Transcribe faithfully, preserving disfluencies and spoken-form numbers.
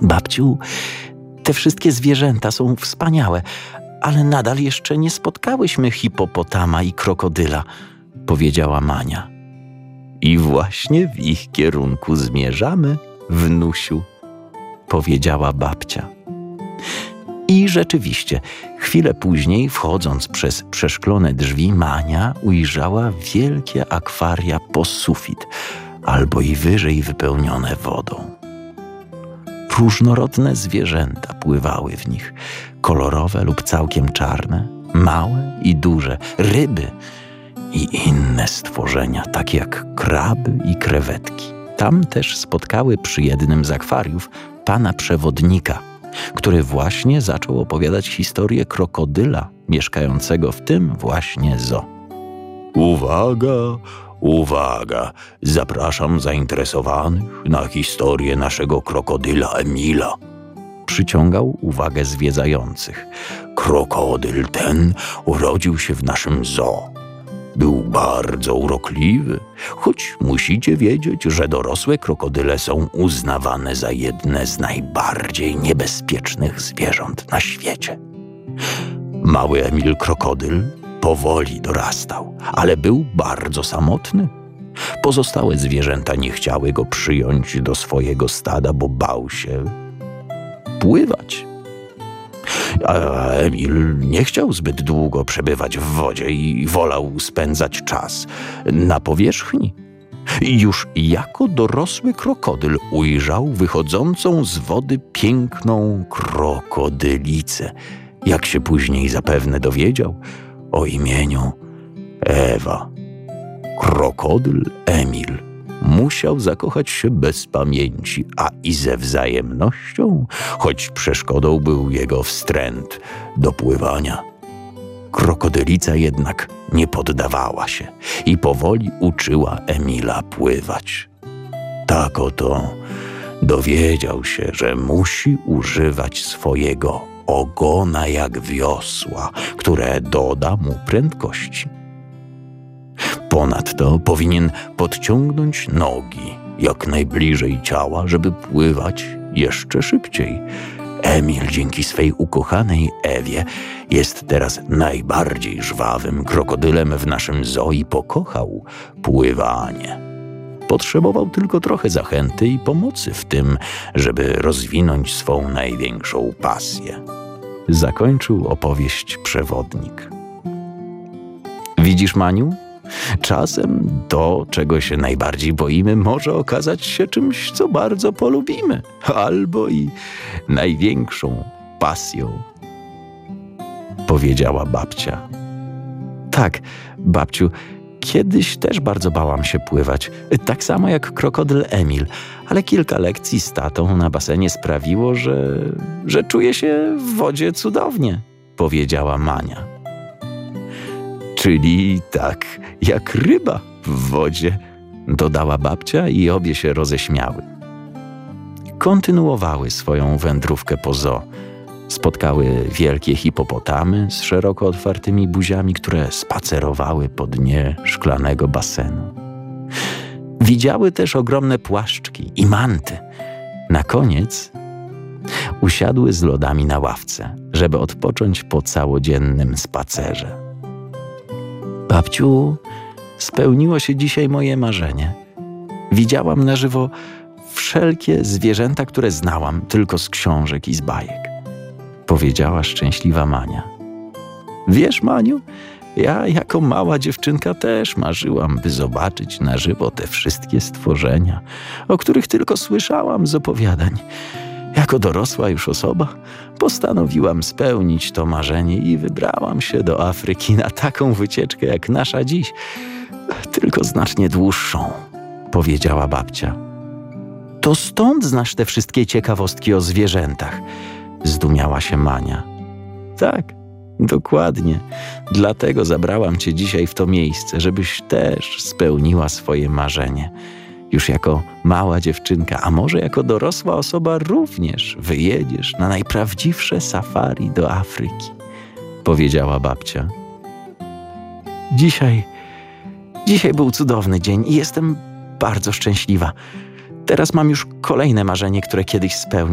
Babciu, te wszystkie zwierzęta są wspaniałe, ale nadal jeszcze nie spotkałyśmy hipopotama i krokodyla, powiedziała Mania. I właśnie w ich kierunku zmierzamy, wnusiu, powiedziała babcia. I rzeczywiście, chwilę później, wchodząc przez przeszklone drzwi, Mania ujrzała wielkie akwaria po sufit, albo i wyżej wypełnione wodą. Różnorodne zwierzęta pływały w nich, kolorowe lub całkiem czarne, małe i duże, ryby i inne stworzenia, takie jak kraby i krewetki. Tam też spotkały przy jednym z akwariów pana przewodnika, który właśnie zaczął opowiadać historię krokodyla mieszkającego w tym właśnie zoo. Uwaga, uwaga, zapraszam zainteresowanych na historię naszego krokodyla Emila. Przyciągał uwagę zwiedzających. Krokodyl ten urodził się w naszym zoo. Był bardzo urokliwy, choć musicie wiedzieć, że dorosłe krokodyle są uznawane za jedne z najbardziej niebezpiecznych zwierząt na świecie. Mały Emil krokodyl powoli dorastał, ale był bardzo samotny. Pozostałe zwierzęta nie chciały go przyjąć do swojego stada, bo bał się pływać. A Emil nie chciał zbyt długo przebywać w wodzie i wolał spędzać czas na powierzchni. I już jako dorosły krokodyl ujrzał wychodzącą z wody piękną krokodylicę, jak się później zapewne dowiedział, o imieniu Ewa. Krokodyl Emil musiał zakochać się bez pamięci, a i ze wzajemnością, choć przeszkodą był jego wstręt do pływania. Krokodylica jednak nie poddawała się i powoli uczyła Emila pływać. Tak oto dowiedział się, że musi używać swojego ogona jak wiosła, które doda mu prędkości. Ponadto powinien podciągnąć nogi jak najbliżej ciała, żeby pływać jeszcze szybciej. Emil dzięki swej ukochanej Ewie jest teraz najbardziej żwawym krokodylem w naszym zoo i pokochał pływanie. Potrzebował tylko trochę zachęty i pomocy w tym, żeby rozwinąć swą największą pasję. Zakończył opowieść przewodnik. Widzisz, Maniu? Czasem to, czego się najbardziej boimy, może okazać się czymś, co bardzo polubimy, albo i największą pasją, powiedziała babcia. Tak, babciu, kiedyś też bardzo bałam się pływać, tak samo jak krokodyl Emil, ale kilka lekcji z tatą na basenie sprawiło, że, że czuję się w wodzie cudownie, powiedziała Mania. Czyli tak jak ryba w wodzie, dodała babcia i obie się roześmiały. Kontynuowały swoją wędrówkę po zoo. Spotkały wielkie hipopotamy z szeroko otwartymi buziami, które spacerowały po dnie szklanego basenu. Widziały też ogromne płaszczki i manty. Na koniec usiadły z lodami na ławce, żeby odpocząć po całodziennym spacerze. Babciu, spełniło się dzisiaj moje marzenie. Widziałam na żywo wszelkie zwierzęta, które znałam tylko z książek i z bajek, powiedziała szczęśliwa Mania. Wiesz, Maniu, ja jako mała dziewczynka też marzyłam, by zobaczyć na żywo te wszystkie stworzenia, o których tylko słyszałam z opowiadań. Jako dorosła już osoba postanowiłam spełnić to marzenie i wybrałam się do Afryki na taką wycieczkę jak nasza dziś, tylko znacznie dłuższą, powiedziała babcia. To stąd znasz te wszystkie ciekawostki o zwierzętach, zdumiała się Mania. Tak, dokładnie. Dlatego zabrałam cię dzisiaj w to miejsce, żebyś też spełniła swoje marzenie. Już jako mała dziewczynka, a może jako dorosła osoba również wyjedziesz na najprawdziwsze safari do Afryki, powiedziała babcia. Dzisiaj, dzisiaj był cudowny dzień i jestem bardzo szczęśliwa. Teraz mam już kolejne marzenie, które kiedyś spełnię.